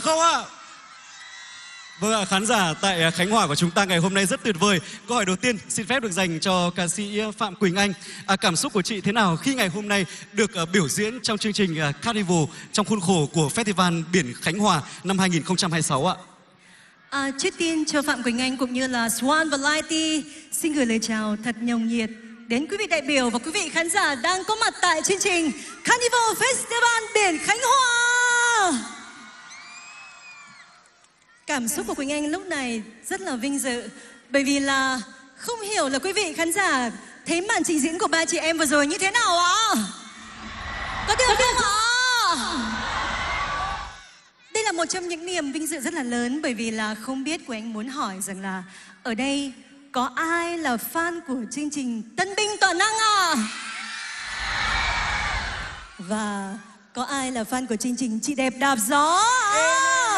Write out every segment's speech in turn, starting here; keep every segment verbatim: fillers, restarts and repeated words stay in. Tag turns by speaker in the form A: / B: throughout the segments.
A: không ạ? Vâng ạ, khán giả tại Khánh Hòa của chúng ta ngày hôm nay rất tuyệt vời. Câu hỏi đầu tiên xin phép được dành cho ca sĩ Phạm Quỳnh Anh. À, cảm xúc của chị thế nào khi ngày hôm nay được uh, biểu diễn trong chương trình uh, Carnival trong khuôn khổ của Festival Biển Khánh Hòa năm hai nghìn không trăm hai mươi sáu ạ?
B: À, trước tiên cho Phạm Quỳnh Anh cũng như là Swan và Lighty xin gửi lời chào thật nồng nhiệt đến quý vị đại biểu và quý vị khán giả đang có mặt tại chương trình Carnival Festival Biển Khánh Hòa. Cảm xúc của Quỳnh Anh lúc này rất là vinh dự, bởi vì là không hiểu là quý vị khán giả thấy màn trình diễn của ba chị em vừa rồi như thế nào ạ? Có được không ạ? Đây là một trong những niềm vinh dự rất là lớn, bởi vì là không biết Quỳnh Anh muốn hỏi rằng là ở đây có ai là fan của chương trình Tân binh toàn năng à? Và có ai là fan của chương trình Chị đẹp đạp gió à?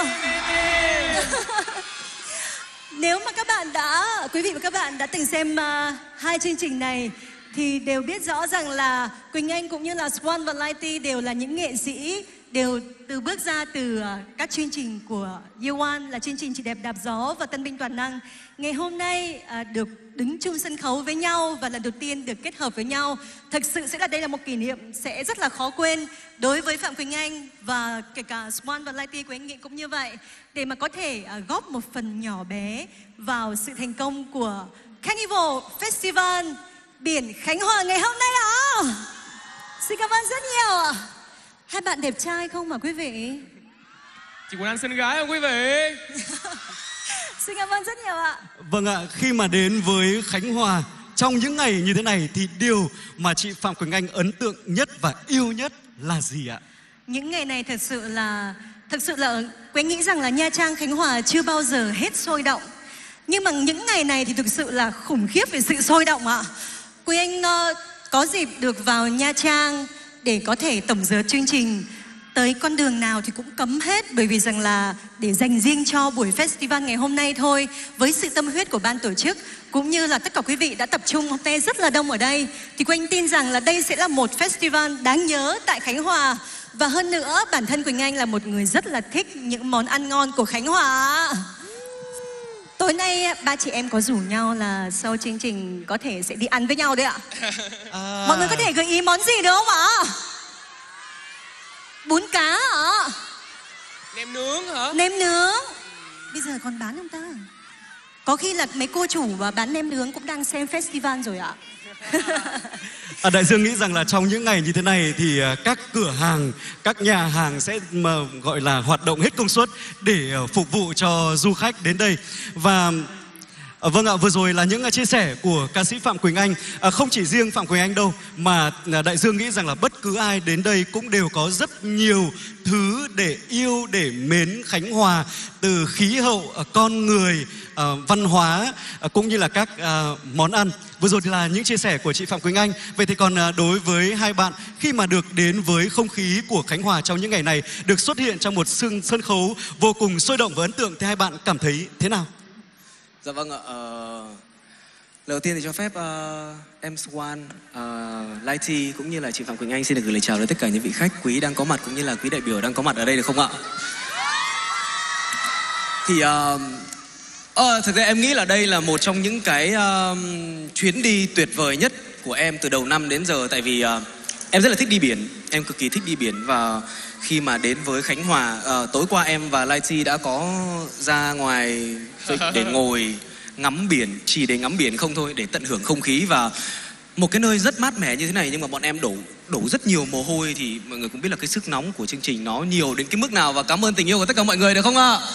B: Nếu mà các bạn đã, quý vị và các bạn đã từng xem uh, hai chương trình này thì đều biết rõ rằng là Quỳnh Anh cũng như là Swan và Lighty đều là những nghệ sĩ đều từ bước ra từ uh, các chương trình của Year One là chương trình Chị đẹp đạp gió và Tân binh toàn năng. Ngày hôm nay uh, được đứng chung sân khấu với nhau và lần đầu tiên được kết hợp với nhau, thực sự sẽ là đây là một kỷ niệm sẽ rất là khó quên đối với Phạm Quỳnh Anh và kể cả Swan và Lighty của anh nghĩ cũng như vậy, để mà có thể uh, góp một phần nhỏ bé vào sự thành công của Carnival Festival Biển Khánh Hòa ngày hôm nay ạ. À? Xin cảm ơn rất nhiều ạ. Hai bạn đẹp trai không mà quý vị?
C: Chị Quỳnh Anh xinh gái không quý vị?
B: Xin cảm ơn rất nhiều ạ.
A: Vâng ạ, khi mà đến với Khánh Hòa trong những ngày như thế này thì điều mà chị Phạm Quỳnh Anh ấn tượng nhất và yêu nhất là gì ạ?
B: Những ngày này thật sự là thật sự là Quỳnh nghĩ rằng là Nha Trang, Khánh Hòa chưa bao giờ hết sôi động. Nhưng mà những ngày này thì thực sự là khủng khiếp về sự sôi động ạ. Quỳnh Anh uh, có dịp được vào Nha Trang để có thể tổng dợt chương trình. Tới con đường nào thì cũng cấm hết, bởi vì rằng là để dành riêng cho buổi festival ngày hôm nay thôi, với sự tâm huyết của ban tổ chức cũng như là tất cả quý vị đã tập trung hôm nay rất là đông ở đây, thì Quỳnh Anh tin rằng là đây sẽ là một festival đáng nhớ tại Khánh Hòa. Và hơn nữa, bản thân Quỳnh Anh là một người rất là thích những món ăn ngon của Khánh Hòa. Tối nay ba chị em có rủ nhau là sau chương trình có thể sẽ đi ăn với nhau đấy ạ. À. Mọi người có thể gợi ý món gì được không ạ? Bún cá hả?
C: Nem nướng hả?
B: Nem nướng. Bây giờ còn bán không ta? Có khi là mấy cô chủ và bán nem nướng cũng đang xem festival rồi ạ.
A: À, Đại Dương nghĩ rằng là trong những ngày như thế này thì các cửa hàng, các nhà hàng sẽ mà gọi là hoạt động hết công suất để phục vụ cho du khách đến đây. Và À, vâng ạ, vừa rồi là những chia sẻ của ca sĩ Phạm Quỳnh Anh. à, Không chỉ riêng Phạm Quỳnh Anh đâu, mà Đại Dương nghĩ rằng là bất cứ ai đến đây cũng đều có rất nhiều thứ để yêu, để mến Khánh Hòa. Từ khí hậu, con người, văn hóa, cũng như là các món ăn. Vừa rồi thì là những chia sẻ của chị Phạm Quỳnh Anh. Vậy thì còn đối với hai bạn, khi mà được đến với không khí của Khánh Hòa trong những ngày này, được xuất hiện trong một sân, sân khấu vô cùng sôi động và ấn tượng, thì hai bạn cảm thấy thế nào?
D: Dạ vâng ạ. Uh, đầu tiên thì cho phép uh, em Swan, uh, Lighty cũng như là chị Phạm Quỳnh Anh xin được gửi lời chào đến tất cả những vị khách quý đang có mặt cũng như là quý đại biểu đang có mặt ở đây được không ạ? Thì uh, uh, thực ra em nghĩ là đây là một trong những cái uh, chuyến đi tuyệt vời nhất của em từ đầu năm đến giờ, tại vì uh, em rất là thích đi biển, em cực kỳ thích đi biển. Và khi mà đến với Khánh Hòa, uh, tối qua em và Lighty đã có ra ngoài để ngồi ngắm biển, chỉ để ngắm biển không thôi, để tận hưởng không khí. Và một cái nơi rất mát mẻ như thế này nhưng mà bọn em đổ đổ rất nhiều mồ hôi, thì mọi người cũng biết là cái sức nóng của chương trình nó nhiều đến cái mức nào. Và cảm ơn tình yêu của tất cả mọi người được không ạ?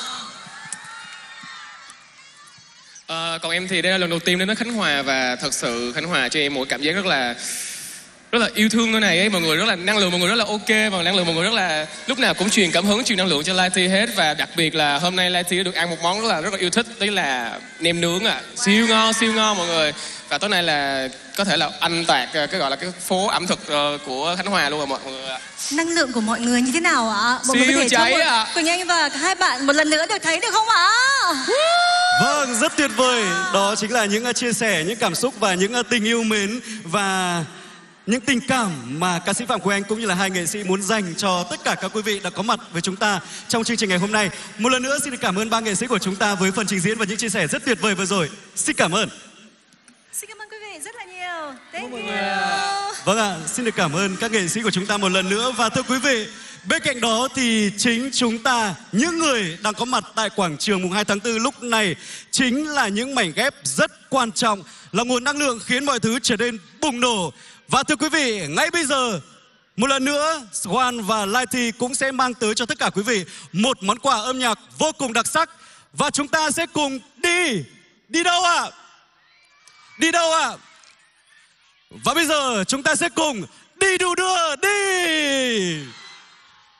C: À, còn em thì đây là lần đầu tiên đến với Khánh Hòa, và thật sự Khánh Hòa cho em một cảm giác rất là rất là yêu thương nơi này ấy. Mọi người rất là năng lượng, mọi người rất là ok, và năng lượng mọi người rất là lúc nào cũng truyền cảm hứng, truyền năng lượng cho Lighty hết. Và đặc biệt là hôm nay Lighty đã được ăn một món rất là rất là yêu thích, đấy là nem nướng ạ. À. Siêu ngon, siêu ngon mọi người. Và tối nay là có thể là anh toạc cái gọi là cái phố ẩm thực của Khánh Hòa luôn rồi mọi người ạ.
B: Năng lượng của mọi người như thế nào ạ? Mọi
C: siêu
B: người có thể
C: cháy
B: cho
C: ạ.
B: Quỳnh Anh và hai bạn một lần nữa được thấy được không ạ?
A: Vâng, rất tuyệt vời. Đó chính là những chia sẻ, những cảm xúc và những tình yêu mến. Và những tình cảm mà ca sĩ Phạm Quỳnh Anh cũng như là hai nghệ sĩ muốn dành cho tất cả các quý vị đã có mặt với chúng ta trong chương trình ngày hôm nay. Một lần nữa xin được cảm ơn ba nghệ sĩ của chúng ta với phần trình diễn và những chia sẻ rất tuyệt vời vừa rồi. Xin cảm ơn.
B: Xin cảm ơn quý vị rất là nhiều. Thank
D: mọi
B: you.
D: người ạ.
A: Vâng ạ, xin được cảm ơn các nghệ sĩ của chúng ta một lần nữa. Và thưa quý vị, bên cạnh đó thì chính chúng ta, những người đang có mặt tại quảng trường mùng hai tháng tư lúc này chính là những mảnh ghép rất quan trọng, là nguồn năng lượng khiến mọi thứ trở nên bùng nổ. Và thưa quý vị, ngay bây giờ, một lần nữa, Swan và Lighty cũng sẽ mang tới cho tất cả quý vị một món quà âm nhạc vô cùng đặc sắc. Và chúng ta sẽ cùng đi. Đi đâu ạ? À? Đi đâu ạ? À? Và bây giờ chúng ta sẽ cùng đi đu đưa đi.